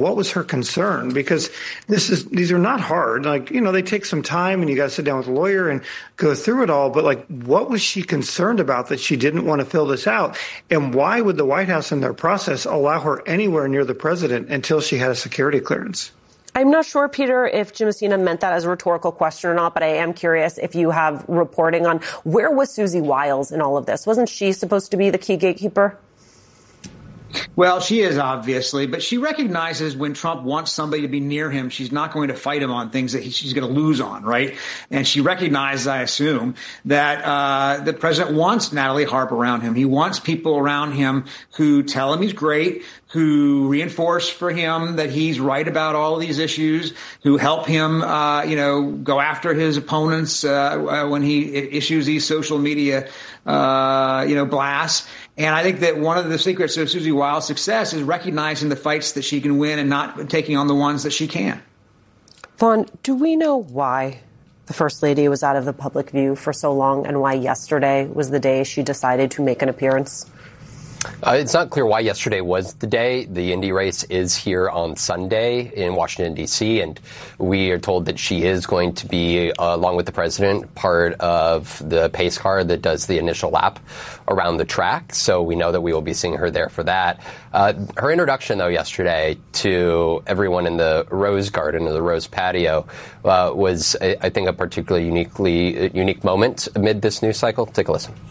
what was her concern? Because these are not hard. Like, they take some time and you got to sit down with a lawyer and go through it all. But like, what was she concerned about that she didn't want to fill this out? And why would the White House in their process allow her anywhere near the president until she had a security clearance? I'm not sure, Peter, if Jim Messina meant that as a rhetorical question or not, but I am curious if you have reporting on where was Susie Wiles in all of this? Wasn't she supposed to be the key gatekeeper? Well, she is, obviously, but she recognizes when Trump wants somebody to be near him, she's not going to fight him on things that she's going to lose on, right? And she recognizes, I assume, that the president wants Natalie Harp around him. He wants people around him who tell him he's great, who reinforce for him that he's right about all of these issues, who help him, go after his opponents when he issues these social media, blasts. And I think that one of the secrets of Susie Wiles' success is recognizing the fights that she can win and not taking on the ones that she can't. Vaughn, do we know why the First Lady was out of the public view for so long and why yesterday was the day she decided to make an appearance? It's not clear why yesterday was the day. The Indy race is here on Sunday in Washington, D.C., and we are told that she is going to be, along with the president, part of the pace car that does the initial lap around the track. So we know that we will be seeing her there for that. Her introduction, though, yesterday to everyone in the Rose Garden or the Rose Patio was, I think, a particularly unique moment amid this news cycle. Take a listen.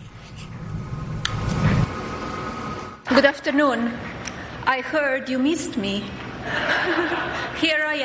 Good afternoon. I heard you missed me. Here I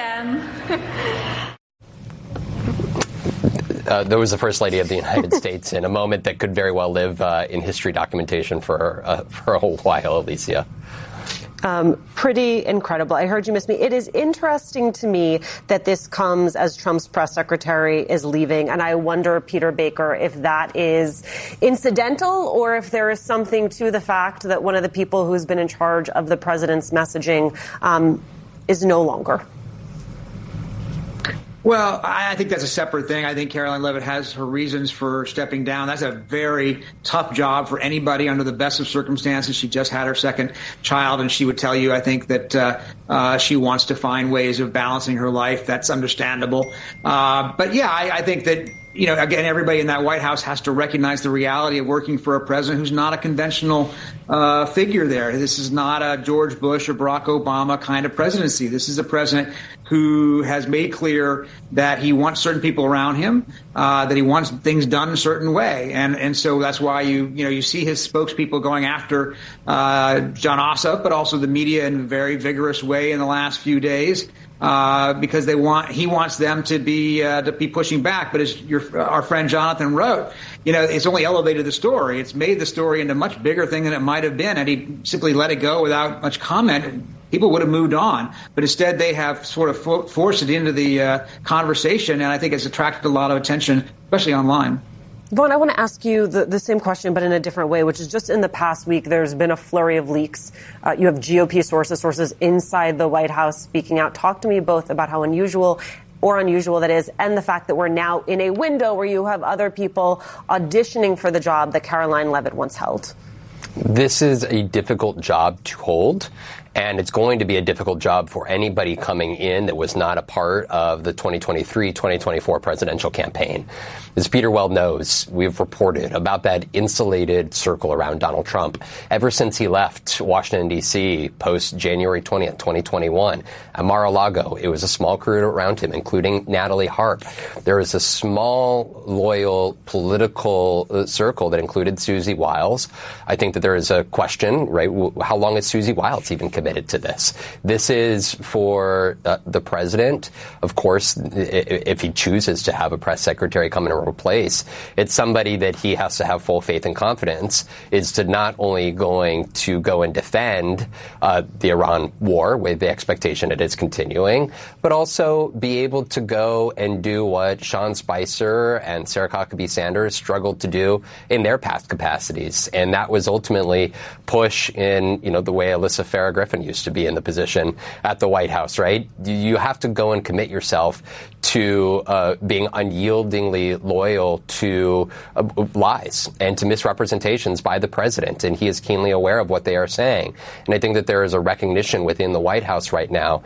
am. There was the First Lady of the United States in a moment that could very well live in history documentation for a whole while, Alicia. Pretty incredible. I heard you miss me. It is interesting to me that this comes as Trump's press secretary is leaving. And I wonder, Peter Baker, if that is incidental or if there is something to the fact that one of the people who's been in charge of the president's messaging is no longer. Well, I think that's a separate thing. I think Karoline Leavitt has her reasons for stepping down. That's a very tough job for anybody under the best of circumstances. She just had her second child, and she would tell you, I think, that she wants to find ways of balancing her life. That's understandable. But, yeah, I think that, again, everybody in that White House has to recognize the reality of working for a president who's not a conventional figure there. This is not a George Bush or Barack Obama kind of presidency. This is a president who has made clear that he wants certain people around him, that he wants things done a certain way. And so that's why you see his spokespeople going after Jon Ossoff, but also the media in a very vigorous way in the last few days. Because he wants them to be pushing back. But as our friend Jonathan wrote, it's only elevated the story. It's made the story into a much bigger thing than it might have been. Had he simply let it go without much comment, people would have moved on. But instead, they have sort of forced it into the conversation, and I think it's attracted a lot of attention, especially online. Vaughn, I want to ask you the same question, but in a different way, which is just in the past week, there's been a flurry of leaks. You have GOP sources inside the White House speaking out. Talk to me both about how unusual that is, and the fact that we're now in a window where you have other people auditioning for the job that Karoline Leavitt once held. This is a difficult job to hold. And it's going to be a difficult job for anybody coming in that was not a part of the 2023-2024 presidential campaign. As Peter well knows, we've reported about that insulated circle around Donald Trump ever since he left Washington, D.C. post January 20th, 2021. At Mar-a-Lago, it was a small crew around him, including Natalie Harp. There was a small, loyal political circle that included Susie Wiles. I think that there is a question, right? How long has Susie Wiles even committed to this? This is for the president. Of course, if he chooses to have a press secretary come in and replace, it's somebody that he has to have full faith and confidence is to not only going to go and defend the Iran war with the expectation it is continuing, but also be able to go and do what Sean Spicer and Sarah Huckabee Sanders struggled to do in their past capacities. And that was ultimately push in, the way Alyssa Farah Griffin used to be in the position at the White House, right? You have to go and commit yourself to being unyieldingly loyal to lies and to misrepresentations by the president. And he is keenly aware of what they are saying. And I think that there is a recognition within the White House right now